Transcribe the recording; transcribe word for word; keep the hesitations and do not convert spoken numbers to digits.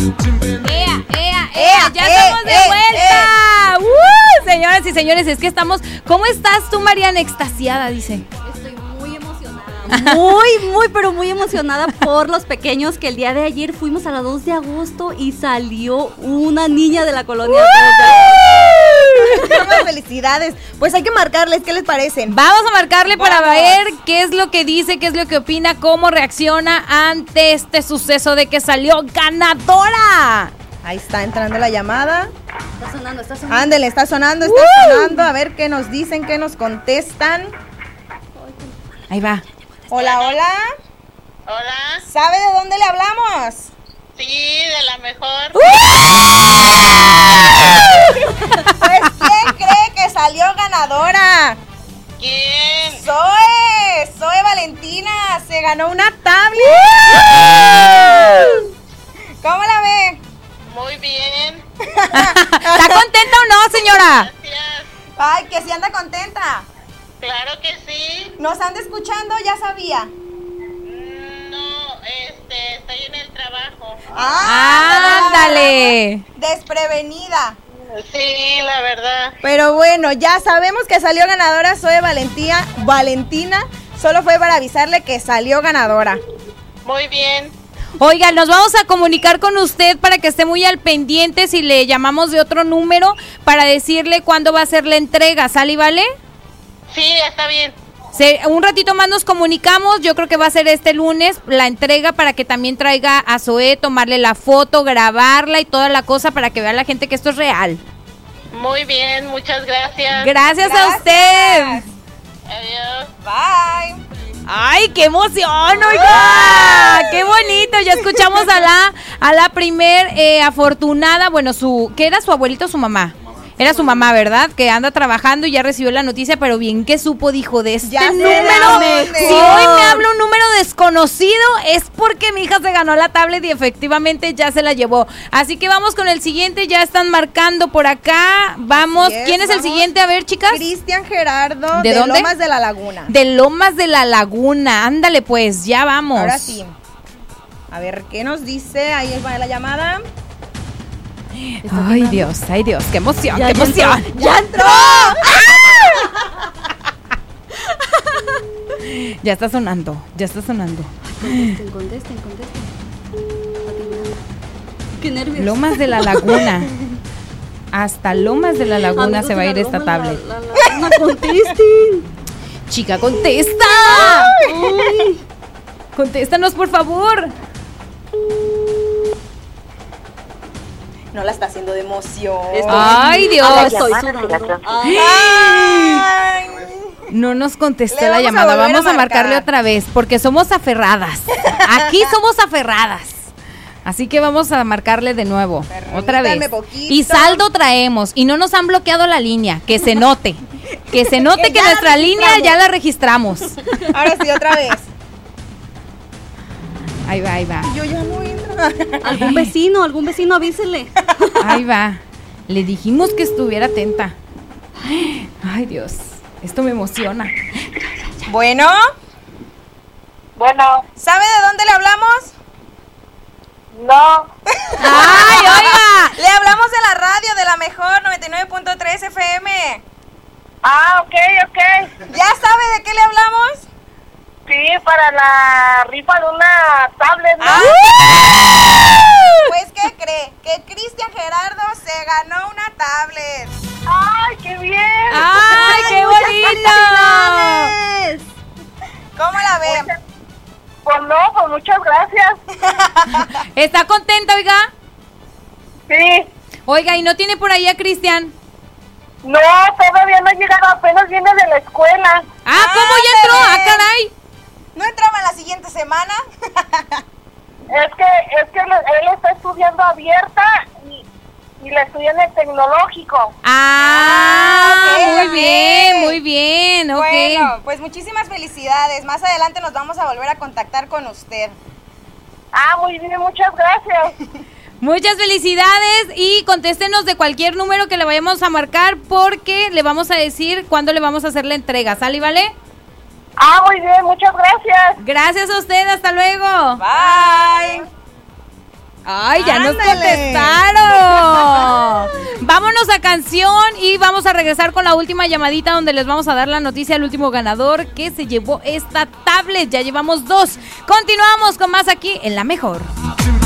¡Ea, ea, ea! ¡Ya estamos de vuelta! ¡Uh! Señoras y señores, es que estamos... ¿Cómo estás tú, Mariana? Extasiada, dice. Estoy muy emocionada. Muy, muy, pero muy emocionada por los pequeños que el día de ayer fuimos a la dos de agosto y salió una niña de la colonia dos de agosto. Felicidades. Pues hay que marcarles, ¿qué les parecen? Vamos a marcarle Vamos. para ver qué es lo que dice, qué es lo que opina, cómo reacciona ante este suceso de que salió ganadora. Ahí está entrando la llamada. Está sonando, está sonando. Ándele, está sonando, está uh. sonando. A ver qué nos dicen, qué nos contestan. Ahí va. Hola, hola. Hola. ¿Sabe de dónde le hablamos? Sí, de la mejor. ¡Uh! Pues, ¿quién cree que salió ganadora? ¿Quién? Zoe, Zoe Valentina, se ganó una tablet. ¡Uh! ¿Cómo la ve? Muy bien. ¿Está contenta o no, señora? Gracias. Ay, que sí anda contenta. Claro que sí. ¿Nos anda escuchando? Ya sabía. No, este, estoy en el trabajo. ¡Ah! ¡Ándale! Desprevenida. Sí, la verdad. Pero bueno, ya sabemos que salió ganadora Zoe Valentina. Valentina, solo fue para avisarle que salió ganadora. Muy bien. Oiga, nos vamos a comunicar con usted para que esté muy al pendiente si le llamamos de otro número para decirle cuándo va a ser la entrega, ¿sale y vale? Sí, está bien. Se, un ratito más nos comunicamos, yo creo que va a ser este lunes la entrega para que también traiga a Zoe, tomarle la foto, grabarla y toda la cosa para que vea la gente que esto es real. Muy bien, muchas gracias. Gracias, gracias. a usted. Adiós. Bye. ¡Ay, qué emoción, oiga! ¡Qué bonito! Ya escuchamos a la a la primer eh, afortunada, bueno, su ¿qué era su abuelito o su mamá? Era su mamá, ¿verdad? Que anda trabajando y ya recibió la noticia, pero bien que supo, dijo, de este ya número. Si hoy me habla un número desconocido, es porque mi hija se ganó la tablet y efectivamente ya se la llevó. Así que vamos con el siguiente, ya están marcando por acá. Vamos, es, ¿quién es vamos. el siguiente? A ver, chicas. Cristian Gerardo, ¿De, de dónde? Lomas de la Laguna. De Lomas de la Laguna, ándale pues, ya vamos. Ahora sí. A ver, ¿qué nos dice? Ahí va la llamada. Ay, Dios, ay, Dios, qué emoción, ya, qué ya emoción. Entró, ¡Ya entró! Ya está sonando, ya está sonando. Contesten, contesten, contesten. Qué nervios. Lomas de la Laguna. Hasta Lomas de la Laguna se va a ir esta tablet. La, la, la, la, contesten. Chica, contesta. Ay. Contéstanos, por favor. No la está haciendo de emoción. Ay, Dios. Estoy sudando. Ay. Ay. No nos contestó la llamada. A vamos a, a marcarle otra vez porque somos aferradas. Aquí somos aferradas. Así que vamos a marcarle de nuevo. Permítame otra vez. Poquito. Y saldo traemos. Y no nos han bloqueado la línea. Que se note. Que se note que, que nuestra línea ya la registramos. Ahora sí, otra vez. Ahí va, ahí va. Yo ya no entro. Algún vecino, algún vecino avísele. Ahí va. Le dijimos que estuviera atenta. Ay, Dios. Esto me emociona. Bueno. Bueno. ¿Sabe de dónde le hablamos? No. ¡Ay, oiga! Le hablamos de la radio, de la mejor noventa y nueve punto tres F M. Ah, ok, ok. ¿Ya sabe de qué le hablamos? Sí, para la rifa de una tablet, ¿no? ¡Ah! Pues, ¿qué cree? Que Cristian Gerardo se ganó una tablet. ¡Ay, qué bien! ¡Ay, qué bonito! ¿Cómo la ve? Muchas, pues no, pues muchas gracias. ¿Está contenta, oiga? Sí. Oiga, ¿y no tiene por ahí a Cristian? No, todavía no ha llegado, apenas viene de la escuela. Ah, ¿cómo ah, ya entró? ¡Ah, caray! ¿No entraba la siguiente semana? Es que, es que él está estudiando abierta y, y la estudia en el tecnológico. Ah, ah okay, muy okay. bien, muy bien, ok. Bueno, pues muchísimas felicidades. Más adelante nos vamos a volver a contactar con usted. Ah, muy bien, muchas gracias. Muchas felicidades y contéstenos de cualquier número que le vayamos a marcar porque le vamos a decir cuándo le vamos a hacer la entrega. ¿Sale y vale? Ah, muy bien, muchas gracias. Gracias a usted, hasta luego. Bye. Ay, ya nos Ándale. contestaron. Vámonos a canción y vamos a regresar con la última llamadita donde les vamos a dar la noticia al último ganador que se llevó esta tablet. Ya llevamos dos. Continuamos con más aquí en La Mejor.